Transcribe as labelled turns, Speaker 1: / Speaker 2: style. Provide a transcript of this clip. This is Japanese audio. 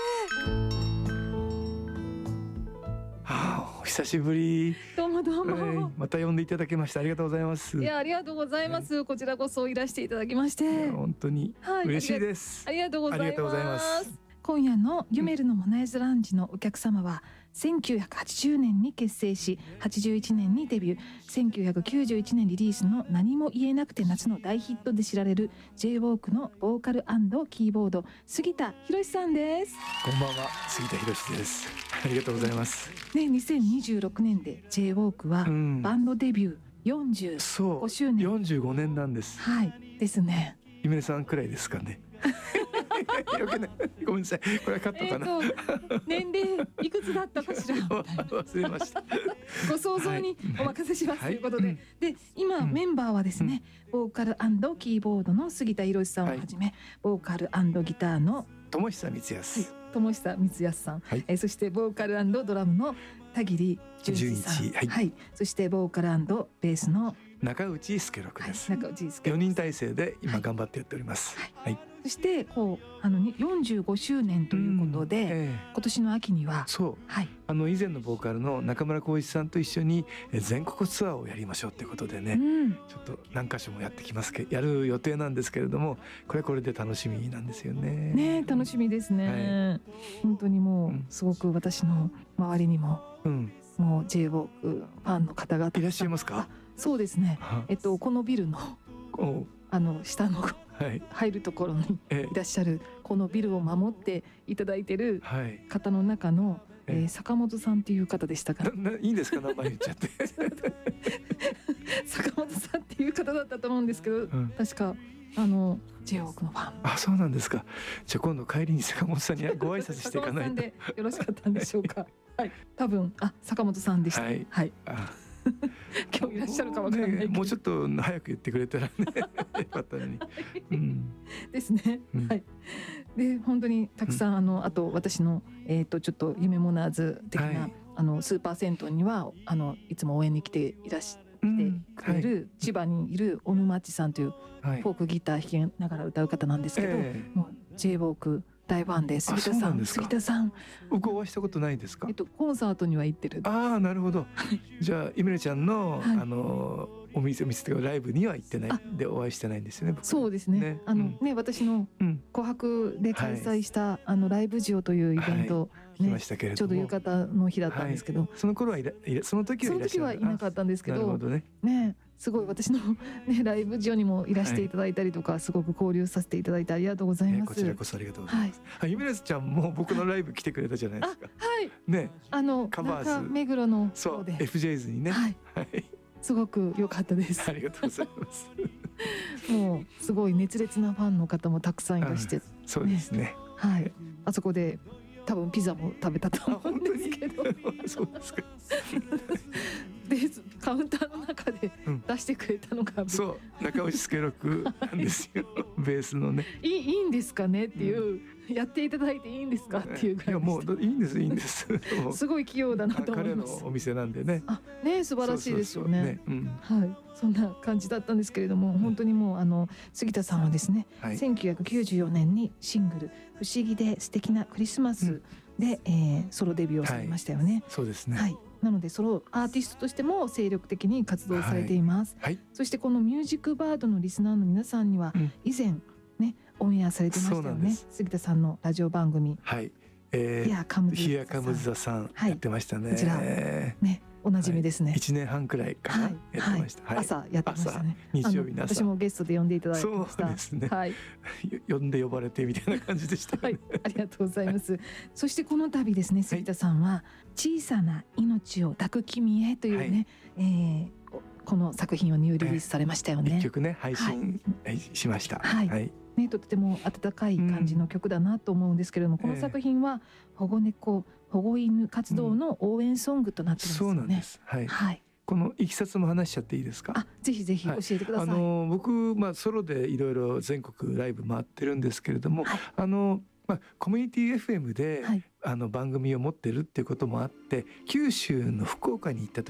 Speaker 1: お久しぶり。
Speaker 2: どうもどうも、
Speaker 1: また呼んでいただきましてありがとうございます。
Speaker 2: いや、ありがとうございます、こちらこそいらしていただきまして
Speaker 1: 本当に嬉しいです、
Speaker 2: ありがとうございます。今夜のユメルのモナイズランジのお客様は1980年に結成し81年にデビュー、1991年リリースの何も言えなくて夏の大ヒットで知られる J-WALK のボーカル&キーボード杉田博さんです。
Speaker 1: こんばんは、杉田博です。ありがとうございます、
Speaker 2: 2026年で J-WALK はバンドデビュー45周年、
Speaker 1: 45年なんです。
Speaker 2: はいですね。
Speaker 1: ゆめねさんくらいですかね。ごめんなさい、これはカットかな。
Speaker 2: 年齢いくつだったかしら
Speaker 1: 忘れました。
Speaker 2: ご想像にお任せします、ということで、今メンバーはですね、ボーカル&キーボードの杉田博さんをはじめ、ボーカル&ギターの
Speaker 1: 友久光康、
Speaker 2: 友久光康さん、そしてボーカル&ドラムの田切純一さん、そしてボーカル&ベースの
Speaker 1: 中内助六です。
Speaker 2: 4
Speaker 1: 人体制で今頑張ってやっております。
Speaker 2: そして45周年ということで、今年の秋には
Speaker 1: 以前のボーカルの中村浩一さんと一緒に全国ツアーをやりましょうということでね、ちょっと何箇所もやる予定なんですけれども、これで楽しみなんですよね。
Speaker 2: 楽しみですね、本当にもうすごく私の周りにも、もう J-WALK ファンの方々
Speaker 1: いらっしゃいますか？
Speaker 2: そうですね、このビルの下の入るところにいらっしゃる、このビルを守っていただいてる方の中の坂本さんっていう方でしたか？
Speaker 1: いいんですか、名前言っちゃって。
Speaker 2: 坂本さんっていう方だったと思うんですけど、確かJ-WALK のファン。
Speaker 1: あ、そうなんですか。じゃあ今度帰りに坂本さんにご挨拶していかないと。
Speaker 2: でよろしかったんでしょうか。多分坂本さんでした。今日いらっしゃるかわからないけど、
Speaker 1: もうちょっと早く言ってくれたらねよかったのに。
Speaker 2: ですね。で本当にたくさんあと私のちょっと夢モナーズ的なスーパー銭湯にはいつも応援に来ていらしてくれる千葉にいる小沼地さんというフォークギター弾きながら歌う方なんですけど、もう J-WALK大ファンで、杉田さん
Speaker 1: 僕お会いしたことないですか？
Speaker 2: コンサートには行ってる。
Speaker 1: なるほど。じゃあゆめねちゃんのお店というかライブには行ってないでお会いしてないんですよね。
Speaker 2: そうですね。私の琥珀で開催したライブジオというイベント、ちょうど浴衣の日だったんですけど、
Speaker 1: その時
Speaker 2: はいなかったんですけどね、すごい私のライブジオにもいらしていただいたりとか、すごく交流させていただいてありがとうございます。
Speaker 1: こちらこそありがとうございます。ゆめねちゃんも僕のライブ来てくれたじゃないですか。カバーズ
Speaker 2: 目黒の
Speaker 1: そう FJs にね。
Speaker 2: すごく良かったです。
Speaker 1: ありがとうございます。
Speaker 2: もうすごい熱烈なファンの方もたくさんいらして、
Speaker 1: そうですね。
Speaker 2: あそこで多分ピザも食べたと思うんですけど。
Speaker 1: そうですか。
Speaker 2: でカウンターの中で出してくれたのが、
Speaker 1: そう中内助六なんですよ。ベースのね。
Speaker 2: いいんですかねっていう、やっていただいていいんですかっていう感じ。
Speaker 1: いやもういいんです。
Speaker 2: すごい器用だなと思います。
Speaker 1: 彼のお店なんでね。
Speaker 2: 素晴らしいですよね。そんな感じだったんですけれども、本当にもう杉田さんはですね、1994年にシングル「不思議で素敵なクリスマス」でソロデビューをされましたよね。
Speaker 1: そうですね。
Speaker 2: なのでソロアーティストとしても精力的に活動されています。そしてこのミュージックバードのリスナーの皆さんには以前ねオンエアされてましたよね。杉田さんのラジオ番組Here
Speaker 1: Comes the Sun やってましたね。
Speaker 2: こちらねおなじみですね。
Speaker 1: 1年半くらいかなやってました。
Speaker 2: 朝やってましたね。
Speaker 1: 日曜日の朝。
Speaker 2: 私もゲストで呼んでいただきました。
Speaker 1: そうですね。呼んで呼ばれてみたいな感じでした。
Speaker 2: ありがとうございます。そしてこの度ですね、杉田さんは小さな命を抱く君へというね、この作品をニューリリースされましたよね。
Speaker 1: 1曲ね配信しました。
Speaker 2: とても温かい感じの曲だなと思うんですけれども、この作品は保護猫保護犬活動の応援ソングとなってますよね。そうなんです。このいきさつも話しちゃっていいですか？ぜひぜひ教えてください。僕ソロでいろいろ全国ライブ回ってるんですけれども、コミュニティ FM で番組を持ってるっていうこともあって、九州の福岡に行った時